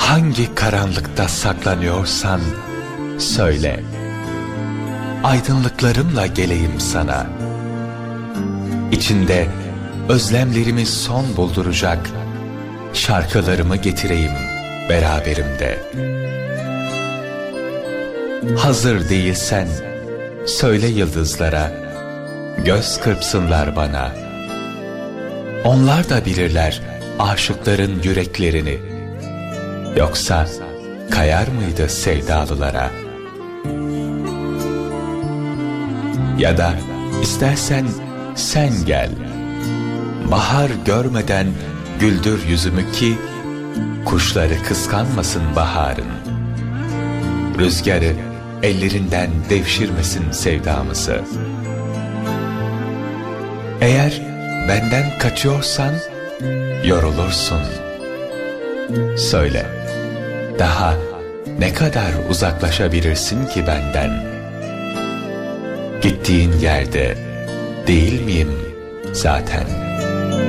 Hangi karanlıkta saklanıyorsan söyle. Aydınlıklarımla geleyim sana. İçinde özlemlerimi son bulduracak şarkılarımı getireyim beraberimde. Hazır değilsen söyle yıldızlara, göz kırpsınlar bana. Onlar da bilirler aşıkların yüreklerini. Yoksa kayar mıydı sevdalılara? Ya da istersen sen gel, bahar görmeden güldür yüzümü ki kuşları kıskanmasın baharın. Rüzgarı ellerinden devşirmesin sevdamızı. Eğer benden kaçıyorsan yorulursun. Söyle, daha ne kadar uzaklaşabilirsin ki benden? Gittiğin yerde değil miyim zaten?